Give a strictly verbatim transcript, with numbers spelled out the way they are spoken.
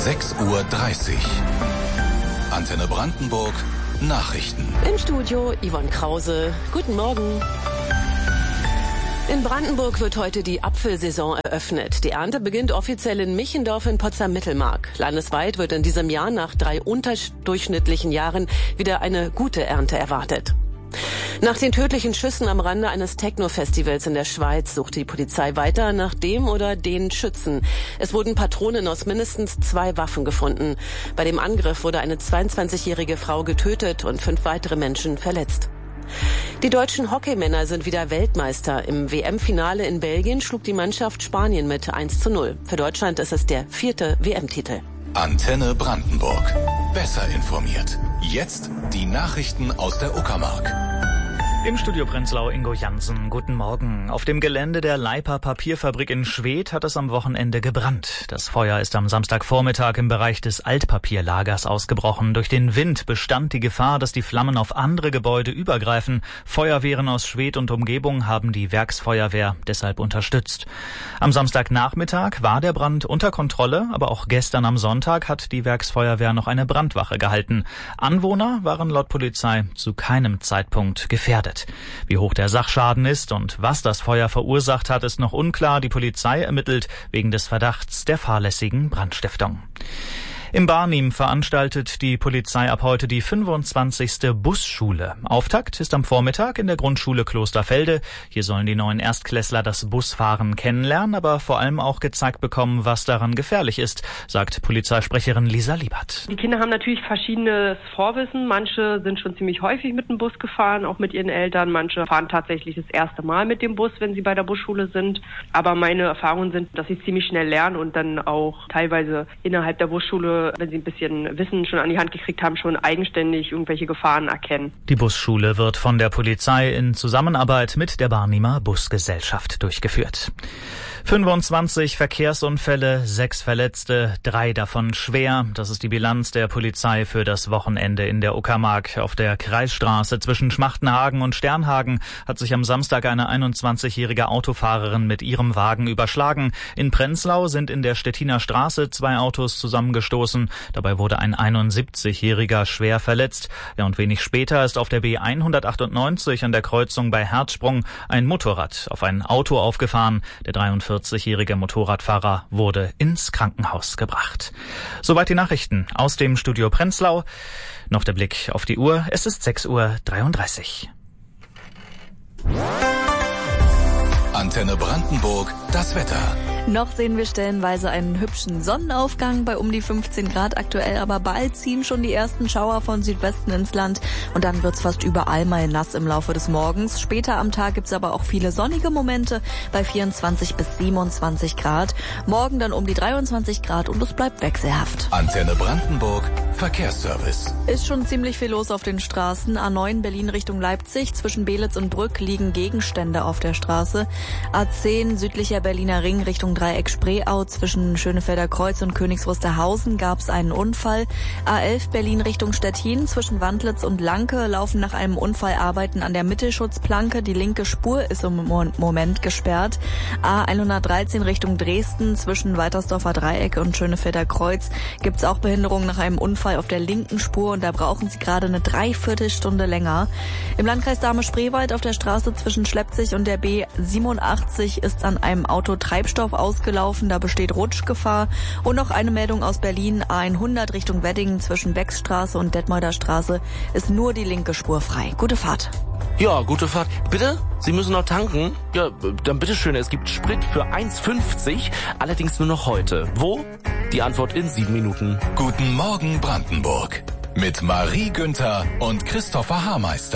sechs Uhr dreißig. Antenne Brandenburg, Nachrichten. Im Studio Yvonne Krause. Guten Morgen. In Brandenburg wird heute die Apfelsaison eröffnet. Die Ernte beginnt offiziell in Michendorf in Potsdam-Mittelmark. Landesweit wird in diesem Jahr nach drei unterdurchschnittlichen Jahren wieder eine gute Ernte erwartet. Nach den tödlichen Schüssen am Rande eines Techno-Festivals in der Schweiz sucht die Polizei weiter nach dem oder den Schützen. Es wurden Patronen aus mindestens zwei Waffen gefunden. Bei dem Angriff wurde eine zweiundzwanzigjährige Frau getötet und fünf weitere Menschen verletzt. Die deutschen Hockeymänner sind wieder Weltmeister. Im W M-Finale in Belgien schlug die Mannschaft Spanien mit eins zu null. Für Deutschland ist es der vierte W M-Titel. Antenne Brandenburg. Besser informiert. Jetzt die Nachrichten aus der Uckermark. Im Studio Prenzlau Ingo Jansen. Guten Morgen. Auf dem Gelände der Leipa Papierfabrik in Schwedt hat es am Wochenende gebrannt. Das Feuer ist am Samstagvormittag im Bereich des Altpapierlagers ausgebrochen. Durch den Wind bestand die Gefahr, dass die Flammen auf andere Gebäude übergreifen. Feuerwehren aus Schwedt und Umgebung haben die Werksfeuerwehr deshalb unterstützt. Am Samstagnachmittag war der Brand unter Kontrolle, aber auch gestern am Sonntag hat die Werksfeuerwehr noch eine Brandwache gehalten. Anwohner waren laut Polizei zu keinem Zeitpunkt gefährdet. Wie hoch der Sachschaden ist und was das Feuer verursacht hat, ist noch unklar. Die Polizei ermittelt wegen des Verdachts der fahrlässigen Brandstiftung. Im Barnim veranstaltet die Polizei ab heute die fünfundzwanzigste Busschule. Auftakt ist am Vormittag in der Grundschule Klosterfelde. Hier sollen die neuen Erstklässler das Busfahren kennenlernen, aber vor allem auch gezeigt bekommen, was daran gefährlich ist, sagt Polizeisprecherin Lisa Liebert. Die Kinder haben natürlich verschiedenes Vorwissen. Manche sind schon ziemlich häufig mit dem Bus gefahren, auch mit ihren Eltern. Manche fahren tatsächlich das erste Mal mit dem Bus, wenn sie bei der Busschule sind. Aber meine Erfahrungen sind, dass sie ziemlich schnell lernen und dann auch teilweise innerhalb der Busschule, wenn sie ein bisschen Wissen schon an die Hand gekriegt haben, schon eigenständig irgendwelche Gefahren erkennen. Die Busschule wird von der Polizei in Zusammenarbeit mit der Barnimer Busgesellschaft durchgeführt. fünfundzwanzig Verkehrsunfälle, sechs Verletzte, drei davon schwer. Das ist die Bilanz der Polizei für das Wochenende in der Uckermark. Auf der Kreisstraße zwischen Schmachtenhagen und Sternhagen hat sich am Samstag eine einundzwanzigjährige Autofahrerin mit ihrem Wagen überschlagen. In Prenzlau sind in der Stettiner Straße zwei Autos zusammengestoßen. Dabei wurde ein einundsiebzigjähriger schwer verletzt. Ja, und wenig später ist auf der B hundertachtundneunzig an der Kreuzung bei Herzsprung ein Motorrad auf ein Auto aufgefahren. Der dreiundvierzigjährige Motorradfahrer wurde ins Krankenhaus gebracht. Soweit die Nachrichten aus dem Studio Prenzlau. Noch der Blick auf die Uhr. Es ist sechs Uhr dreiunddreißig. Antenne Brandenburg, das Wetter. Noch sehen wir stellenweise einen hübschen Sonnenaufgang bei um die fünfzehn Grad aktuell, aber bald ziehen schon die ersten Schauer von Südwesten ins Land und dann wird's fast überall mal nass im Laufe des Morgens. Später am Tag gibt's aber auch viele sonnige Momente bei vierundzwanzig bis siebenundzwanzig Grad. Morgen dann um die dreiundzwanzig Grad und es bleibt wechselhaft. Antenne Brandenburg, Verkehrsservice. Ist schon ziemlich viel los auf den Straßen. A neun Berlin Richtung Leipzig. Zwischen Belitz und Brück liegen Gegenstände auf der Straße. A zehn südlicher Berliner Ring Richtung Dreieck Spreeau. Zwischen Schönefelder Kreuz und Königs Wusterhausen gab es einen Unfall. A elf Berlin Richtung Stettin. Zwischen Wandlitz und Lanke laufen nach einem Unfall Arbeiten an der Mittelschutzplanke. Die linke Spur ist im Moment gesperrt. A hundertdreizehn Richtung Dresden. Zwischen Weitersdorfer Dreieck und Schönefelder Kreuz gibt es auch Behinderungen nach einem Unfall auf der linken Spur und da brauchen sie gerade eine Dreiviertelstunde länger. Im Landkreis Dahme-Spreewald auf der Straße zwischen Schleppzig und der B siebenundachtzig ist an einem Auto Treibstoff ausgelaufen, da besteht Rutschgefahr. Und noch eine Meldung aus Berlin, A hundert Richtung Weddingen zwischen Beckstraße und Detmolder Straße ist nur die linke Spur frei. Gute Fahrt. Ja, gute Fahrt. Bitte? Sie müssen noch tanken? Ja, dann bitteschön, es gibt Sprit für eins fünfzig, allerdings nur noch heute. Wo? Die Antwort in sieben Minuten. Guten Morgen Brandenburg mit Marie Günther und Christopher Haarmeister.